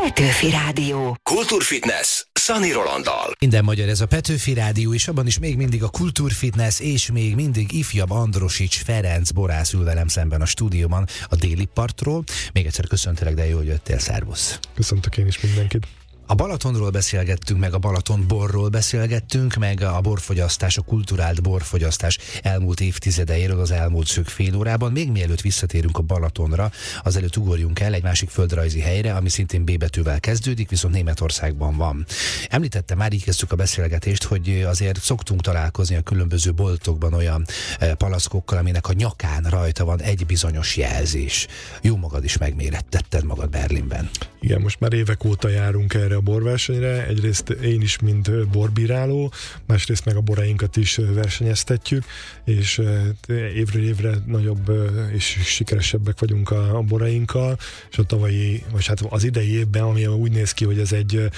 Petőfi Rádió. Kultúrfitness Szani Rolanddal. Minden magyar ez a Petőfi Rádió, és abban is még mindig a Kultúrfitness, és még mindig ifjabb Androsics Ferenc borász ül velem szemben a stúdióban a Déli partról. Még egyszer köszöntelek, de jó, hogy jöttél, szervusz. Köszöntök én is mindenkit. A Balatonról beszélgettünk, meg a Balaton borról beszélgettünk, meg a borfogyasztás, a kulturált borfogyasztás elmúlt évtizedeiről az elmúlt szűk fél órában. Még mielőtt visszatérünk a Balatonra, azelőtt ugorjunk el egy másik földrajzi helyre, ami szintén B betűvel kezdődik, viszont Németországban van. Említettem már, így kezdtük a beszélgetést, hogy azért szoktunk találkozni a különböző boltokban olyan palackokkal, aminek a nyakán rajta van egy bizonyos jelzés. Jó magad is megmérettetted magad Berlinben. Igen, most már évek óta járunk erre a borversenyre. Egyrészt én is, mint borbíráló, másrészt meg a borainkat is versenyeztetjük, és évről évre nagyobb és sikeresebbek vagyunk a borainkkal, és a tavalyi, vagy hát az idei évben, ami úgy néz ki, hogy ez egy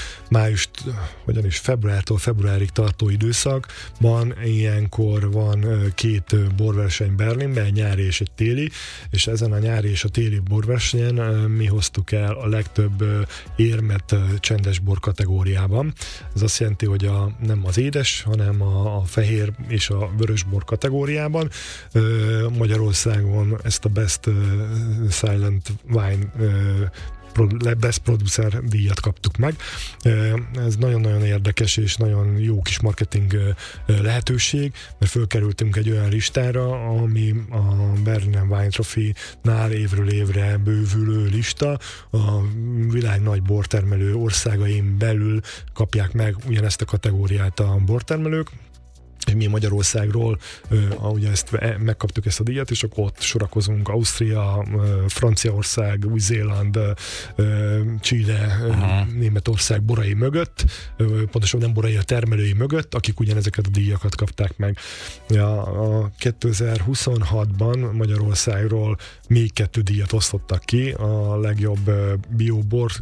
februártól februárig tartó időszakban, ilyenkor van két borverseny Berlinben, egy nyári és egy téli, és ezen a nyári és a téli borversenyen mi hoztuk el a legtöbb érmet csendes bor kategóriában. Ez azt jelenti, hogy nem az édes, hanem a fehér és a vörös bor kategóriában. Magyarországon ezt a Best Silent Wine Best Producer díjat kaptuk meg. Ez nagyon-nagyon érdekes és nagyon jó kis marketing lehetőség, mert fölkerültünk egy olyan listára, ami a Berliner Wine Trophy-nál évről évre bővülő lista. A világ nagy bortermelő országain belül kapják meg ugyanezt a kategóriát a bortermelők, és mi Magyarországról ugye megkaptuk ezt a díjat, és akkor ott sorakozunk Ausztria, Franciaország, Új-Zéland, Chile, Németország borai mögött, pontosan nem borai, a termelői mögött, akik ugyanezeket a díjakat kapták meg. A 2026-ban Magyarországról még 2 díjat osztottak ki, a legjobb biobor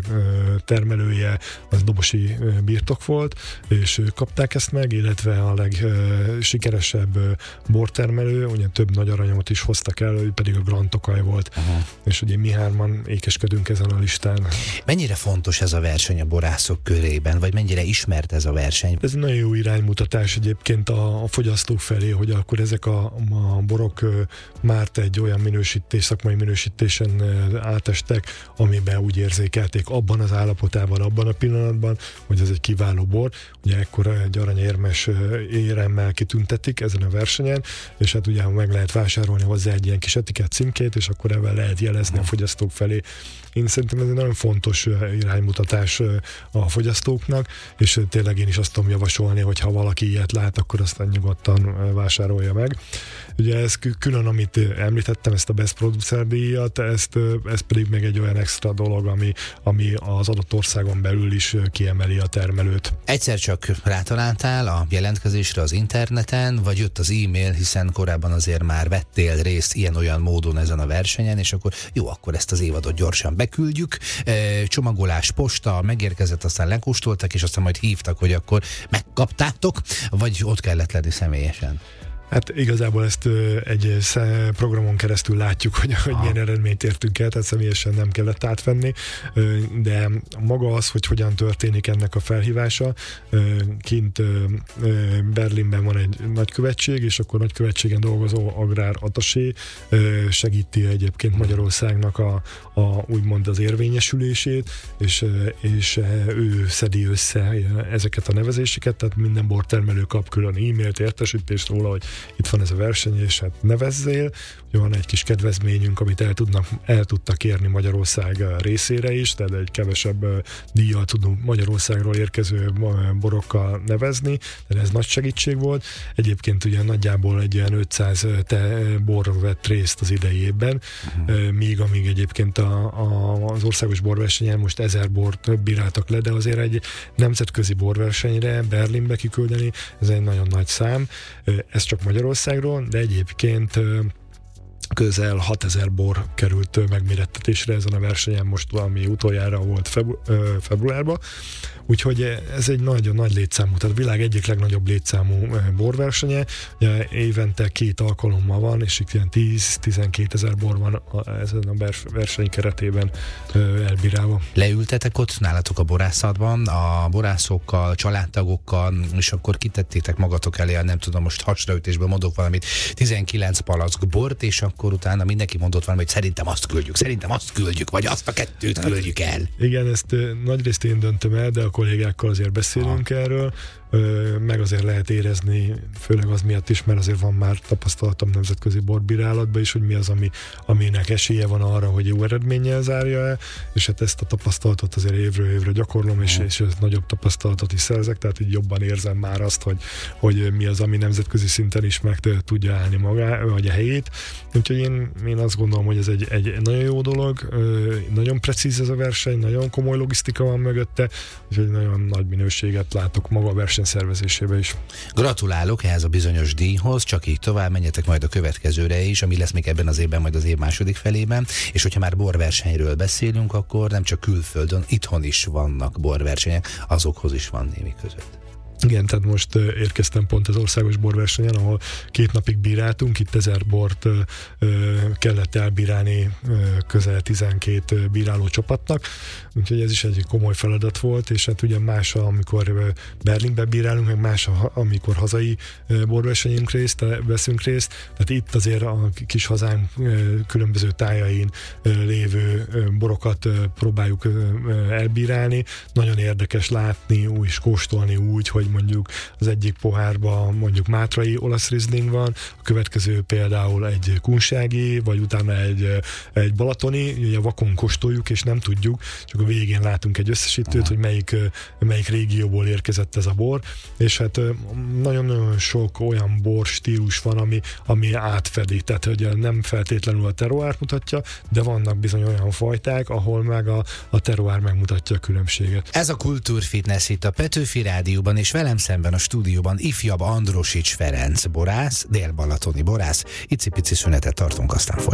termelője az Dobosi Birtok volt, és ők kapták ezt meg, illetve a sikeresebb bortermelő, ugye több nagy aranyat is hoztak el, ő pedig a Grand Tokaj volt. És ugye mi hárman ékeskedünk ezen a listán. Mennyire fontos ez a verseny a borászok körében, vagy mennyire ismert ez a verseny? Ez nagyon jó iránymutatás egyébként a fogyasztók felé, hogy akkor ezek a borok már egy olyan szakmai minősítésen átestek, amiben úgy érzékelték abban az állapotában, abban a pillanatban, hogy ez egy kiváló bor. Ugye ekkor egy aranyérmes éremmel kitüntetik ezen a versenyen, és hát ugye meg lehet vásárolni hozzá egy ilyen kis etikett címkét, és akkor ebben lehet jelezni a fogyasztók felé. Én szerintem ez egy nagyon fontos iránymutatás a fogyasztóknak, és tényleg én is azt tudom javasolni, hogy ha valaki ilyet lát, akkor azt nyugodtan vásárolja meg. Ugye ez külön, amit említettem, ezt a Best Producer díjat, ez pedig meg egy olyan extra dolog, ami az adott országon belül is kiemeli a termelőt. Egyszer csak rátaláltál a jelentkezésre az interneten, vagy jött az e-mail, hiszen korábban azért már vettél részt ilyen-olyan módon ezen a versenyen, és akkor jó, akkor ezt az évadot gyorsan beküldjük. Csomagolás, posta, megérkezett, aztán lekóstoltak, és aztán majd hívtak, hogy akkor megkaptátok, vagy ott kellett lenni személyesen? Hát igazából ezt egy programon keresztül látjuk, hogy milyen eredményt értünk el, tehát személyesen nem kellett átvenni, de maga az, hogy hogyan történik ennek a felhívása, kint Berlinben van egy nagykövetség, és akkor nagykövetségen dolgozó agrár atasé segíti egyébként Magyarországnak a úgymond az érvényesülését, és ő szedi össze ezeket a nevezéseket, tehát minden bortermelő kap külön e-mailt, értesítést róla, hogy itt van ez a verseny, és hát nevezzél. Van egy kis kedvezményünk, amit el tudtak érni Magyarország részére is, tehát egy kevesebb díjjal tudunk Magyarországról érkező borokkal nevezni, de ez nagy segítség volt. Egyébként ugye nagyjából egy olyan 500 bor vett részt az idei évben, míg amíg egyébként az országos borversenyen most 1000 bort bíráltak le, de azért egy nemzetközi borversenyre Berlinbe kiküldeni, ez egy nagyon nagy szám. Ez csak Magyarországról, de egyébként közel 6000 bor került megmérettetésre ezen a versenyen most, ami utoljára volt februárban. Úgyhogy ez egy nagyon nagy létszámú, tehát a világ egyik legnagyobb létszámú borversenye. Ugye évente 2 alkalommal van, és itt ilyen 10-12 ezer bor van ezen a verseny keretében elbírálva. Leültetek ott nálatok a borászatban, a borászokkal, családtagokkal, és akkor kitettétek magatok elé, nem tudom, most hasraütésből mondok valamit, 19 palack bort, és akkor utána mindenki mondott valamit, hogy szerintem azt küldjük, vagy azt a 2 küldjük el. Igen, ezt nagyrészt én döntöm el, de a kollégákkal azért beszélünk erről, meg azért lehet érezni, főleg az miatt is, mert azért van már tapasztalatom nemzetközi borbírálatban is, hogy mi az, aminek esélye van arra, hogy jó eredménnyel zárja el, és hát ezt a tapasztalatot azért évről évre gyakorlom, és nagyobb tapasztalatot is szerzek, tehát így jobban érzem már azt, hogy mi az, ami nemzetközi szinten is meg tudja állni magát, vagy a helyét. Úgyhogy én azt gondolom, hogy ez egy nagyon jó dolog, nagyon precíz ez a verseny, nagyon komoly logisztika van mögötte, úgyhogy nagyon nagy minőséget látok maga a verseny szervezésébe is. Gratulálok ehhez a bizonyos díjhoz, csak így tovább menjetek majd a következőre is, ami lesz még ebben az évben, majd az év második felében, és hogyha már borversenyről beszélünk, akkor nem csak külföldön, itthon is vannak borversenyek, azokhoz is van némi között. Igen, tehát most érkeztem pont az országos borversenyen, ahol 2 napig bíráltunk, itt 1000 bort kellett elbírálni közel 12 bíráló csapatnak, úgyhogy ez is egy komoly feladat volt, és hát ugye más, amikor Berlinben bírálunk, meg más, amikor hazai borversenyünk veszünk részt, tehát itt azért a kis hazánk különböző tájain lévő borokat próbáljuk elbírálni. Nagyon érdekes látni, és kóstolni úgy, hogy mondjuk az egyik pohárban mondjuk mátrai olasz rizling van, a következő például egy kunsági, vagy utána egy balatoni, ugye vakon kóstoljuk, és nem tudjuk, csak a végén látunk egy összesítőt, hogy melyik régióból érkezett ez a bor, és hát nagyon-nagyon sok olyan bor stílus van, ami átfedi, tehát hogy nem feltétlenül a terroárt mutatja, de vannak bizony olyan fajták, ahol meg a terroár megmutatja a különbséget. Ez a Kultúrfitness itt a Petőfi Rádióban, és velem szemben a stúdióban ifjabb Androsics Ferenc borász, dél-balatoni borász. Icipici szünetet tartunk, aztán